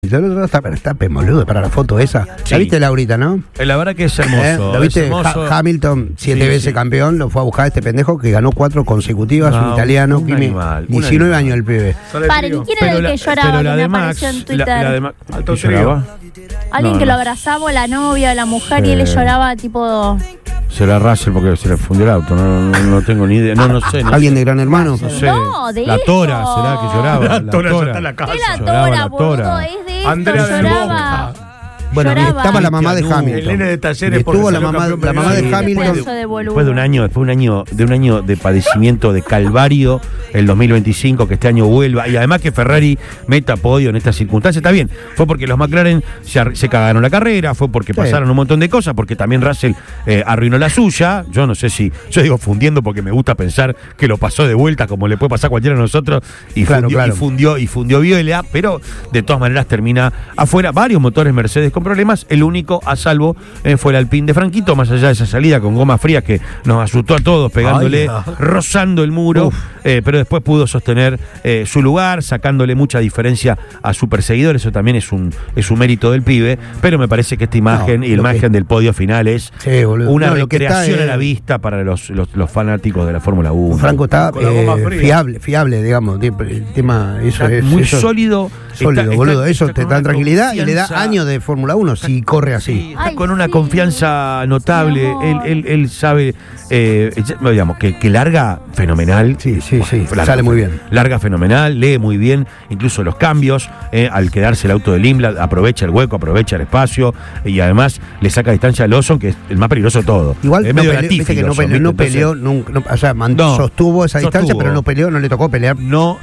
Está boludo para la foto esa. Sí. ¿La viste, Laurita, no? La verdad que es hermoso. ¿La viste? Es hermoso. Hamilton, 7 Sí, veces sí. campeón, lo fue a buscar este pendejo que ganó 4 consecutivas, un italiano, un animal, 19 años el pibe. Paren, ¿y quién era el que lloraba que me apareció en Twitter? ¿Quién lloraba? Alguien No, que no. lo abrazaba, la novia, la mujer, y él le Sí. lloraba tipo... Será Russell porque se le fundió el auto. No tengo ni idea. No sé. ¿Alguien de Gran Hermano? No sé. No, de la ellos. Tora, ¿será que lloraba? La Tora ya está en la casa. ¿Qué la Lloraba Tora, la boludo? Tora. Es de esto, Andrea de lloraba. Bueno, y Lloraba. estaba la mamá de El Hamilton. nene de Talleres Y estuvo porque la salió mamá campeón de mundial. Hamilton. Pedazo de boludo. Después de un año de padecimiento, de calvario, el 2025, que este año vuelva, y además que Ferrari meta podio en estas circunstancias, está bien. Fue porque los McLaren se cagaron la carrera, fue porque pasaron un montón de cosas, porque también Russell arruinó la suya. Yo no sé si, yo digo fundiendo porque me gusta pensar que lo pasó de vuelta, como le puede pasar a cualquiera de nosotros, y Claro, fundió, claro. y fundió Viola, pero de todas maneras termina afuera. Varios motores Mercedes con problemas, el único a salvo fue el Alpine de Franquito, más allá de esa salida con gomas frías que nos asustó a todos, pegándole, rozando el muro, pero después pudo sostener su lugar, sacándole mucha diferencia a su perseguidor. Eso también es un mérito del pibe, pero me parece que esta imagen y la imagen del podio final es Sí, boludo. una No, lo que está recreación es- a la vista para los fanáticos de la Fórmula 1. Franco está Con la goma fría. fiable, digamos. El tema, eso Está es muy eso- sólido. Sólido, boludo. Eso te con da una tranquilidad y le da confianza. años de Fórmula 1 si corre así. Sí, está Ay, con una sí. confianza notable. Mi amor. Él sabe, digamos, que larga fenomenal. Sí, Larga- sale muy bien. Larga fenomenal, lee muy bien, incluso los cambios. Al quedarse el auto de Limblad, aprovecha el hueco, aprovecha el espacio y además le saca distancia a Lawson, que es el más peligroso de todo. Igual es no medio peleó, Latifi, viste que no Lawson, peleó, ¿viste? no Entonces, peleó nunca, o sea, No, sostuvo esa distancia, sostuvo. pero no peleó, no le tocó pelear.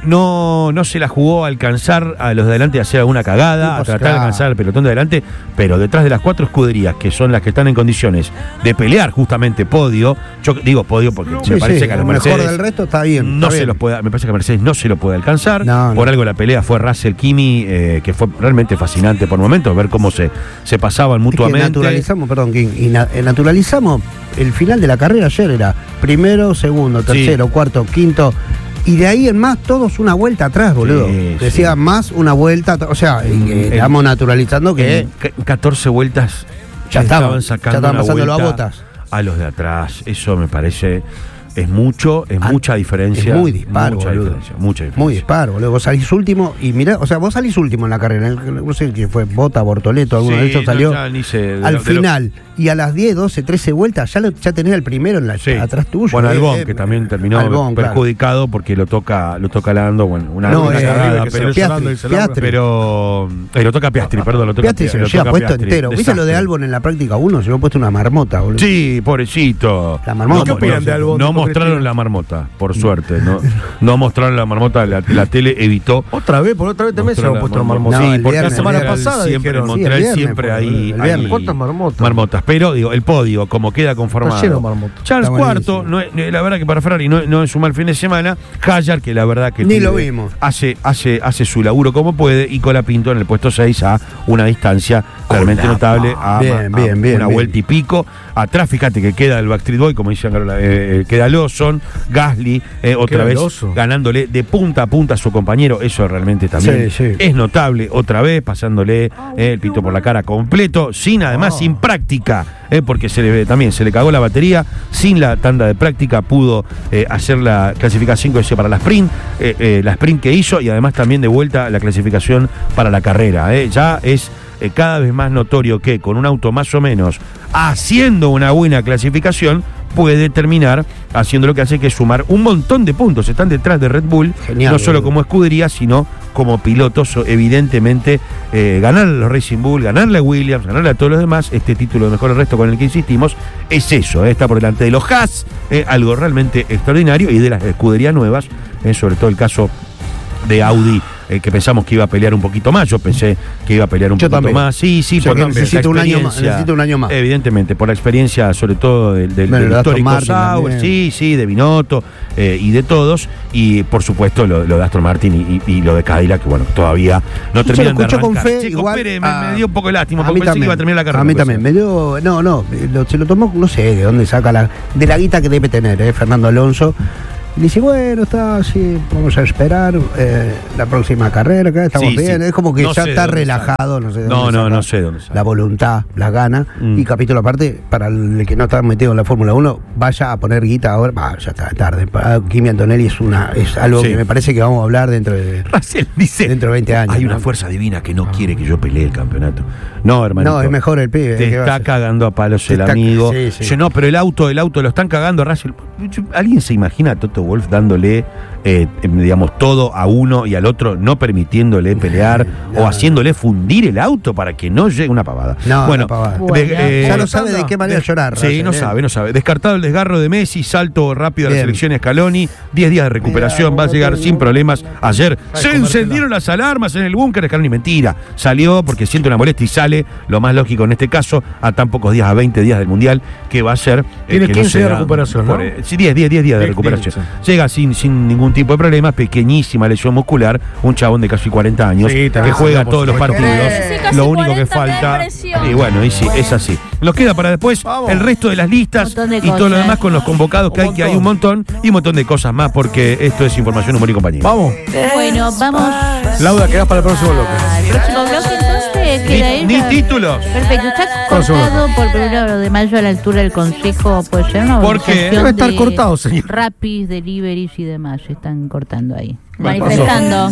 No se la jugó a alcanzar a los de adelante, a hacer alguna cagada, Sí, a pues, tratar claro. de alcanzar al pelotón de adelante, pero detrás de las 4 escuderías, que son las que están en condiciones de pelear justamente podio, yo digo podio porque Sí, me parece sí, que a los lo mejor Mercedes del resto está bien. no está se bien. los puede, me parece que a Mercedes no se lo puede alcanzar. No, Por no. algo la pelea fue Russell Kimi, que fue realmente fascinante por momentos, ver cómo se pasaban Es que mutuamente. naturalizamos, perdón, King, naturalizamos el final de la carrera ayer era primero, segundo, tercero, cuarto, quinto. Y de ahí en más, todos una vuelta atrás, boludo. Sí, Decía sí. más una vuelta, o sea, estamos naturalizando que En 14 vueltas Ya estaban sacando pasando una las vuelta botas. a los de atrás. Eso me parece es mucho, es mucha diferencia. es muy disparo, mucha boludo. diferencia, mucha diferencia. muy disparo, boludo. Vos salís último y mirá, o sea, vos salís último en la carrera. No sé quién fue, Bota, Bortoleto, alguno Sí, de ellos no, salió. ya ni sé, de al lo- de lo- final, y a las 10, 12, 13 vueltas, ya tenés el primero en la, Sí. atrás tuyo. Bueno, Albón, que también terminó Albón, claro. perjudicado porque lo toca Lando, bueno, una No, cagada, que pero, salió llorando y se larga. pero lo toca Piastri, perdón, lo toca Piastri se lo lleva toca puesto Piastri. entero. ¿Viste lo de Desastre. Albon en la práctica 1? Se lo ha puesto una marmota, boludo. Sí, pobrecito. La marmota. ¿Qué opinan de Albon? No Tipo mostraron Cristina. la marmota, por suerte. No mostraron la marmota, la tele evitó. Otra vez también se han puesto marmotas. No, Sí, el porque viernes, la semana el viernes. pasada siempre, dijeron. en Montreal Sí, el viernes siempre fue, hay, boludo, el viernes. ¿Cuántas marmotas? marmotas, pero digo, el podio, como queda conformado. Está lleno de marmotas. Charles Está buenísimo. cuarto, la verdad que para Ferrari no es un mal fin de semana. Hajar, que la verdad que Ni tiene- lo vimos. hace su laburo como puede, y Colapinto en el puesto 6 a una distancia realmente notable a, Bien, a bien, bien, una bien. vuelta y pico. Atrás, fíjate que queda el Backstreet Boy, como decían Carola, queda Lawson, Gasly, otra Queda vez Lawson. ganándole de punta a punta a su compañero. Eso realmente también Sí, sí. es notable, otra vez pasándole el pito por la cara completo, sin práctica, porque también se le cagó la batería, sin la tanda de práctica pudo hacer la clasificación que hizo para la sprint que hizo, y además también de vuelta la clasificación para la carrera. Ya es cada vez más notorio que con un auto más o menos haciendo una buena clasificación puede terminar haciendo lo que hace, que es sumar un montón de puntos. Están detrás de Red Bull, Genial, no solo boludo. como escudería, sino como pilotos. Evidentemente, ganarle a los Racing Bull, ganarle a Williams, ganarle a todos los demás, este título de mejor el resto con el que insistimos, es eso, está por delante de los Haas, algo realmente extraordinario, y de las escuderías nuevas, sobre todo el caso de Audi, que pensamos que iba a pelear un poquito más. Yo pensé que iba a pelear un Yo poquito también. más. Sí, Yo por también. la Necesito un año más, experiencia. necesito un año más. Evidentemente, por la experiencia, sobre todo del Bueno, el Aston histórico Martin Sauber, también. sí, de Binotto y de todos. Y por supuesto lo de Aston Martin y lo de Cadillac, que bueno, todavía no Yo terminan lo de escucho con arrancar. fe, Chico, igual, espere, a- me dio un poco de lástima, A porque mí pensé que iba a terminar la carrera. A mí puede también. ser. Me dio. Se lo tomó, no sé de dónde saca de la guita que debe tener, Fernando Alonso. Y dice, bueno, está así, vamos a esperar la próxima carrera, acá estamos bien. Es como que no ya está relajado, no sé de dónde saca no sé dónde sale. la voluntad, las ganas. Y capítulo aparte, para el que no está metido en la Fórmula 1, vaya a poner guita ahora, ya está tarde. Para Kimi Antonelli es algo que me parece que vamos a hablar dentro de dice, dentro de 20 años. Hay una fuerza divina que no quiere que yo pelee el campeonato. No, hermanito. No, es mejor el pibe. Te está cagando a palos el amigo. Yo no, pero el auto lo están cagando a Russell. ¿Alguien se imagina a Toto Wolff dándole, digamos, todo a uno y al otro, no permitiéndole pelear o haciéndole fundir el auto para que no llegue una pavada? No, bueno, una pavada. Ya no sabe de qué manera llorar. Sí, no sabe. Descartado el desgarro de Messi, salto rápido a la selección Scaloni, 10 días de recuperación, va a llegar sin problemas. Ayer se encendieron las alarmas en el búnker, Scaloni, mentira. Salió porque siente una molestia y sale, lo más lógico en este caso, a tan pocos días, a 20 días del Mundial, que va a ser... Tiene 15 días de recuperación, ¿no? Sí, 10 días de recuperación. Llega sin ningún tipo de problemas, pequeñísima lesión muscular, un chabón de casi 40 años, que juega todos los partidos. Lo único que falta... Y bueno, y sí, es así. Nos queda para después el resto de las listas y todo lo demás con los convocados que hay un montón y un montón de cosas más, porque esto es Información, Humor y Compañía. Vamos. Bueno, vamos. Lauda, quedás para el próximo bloque. El próximo bloque, entonces, queda Ni títulos. Perfecto, está cortado por 1 de mayo a la altura del Consejo, puede ser una porque debe estar cortado, señor. Rapis, deliveries y demás, se están cortando ahí. Bueno, manifestando.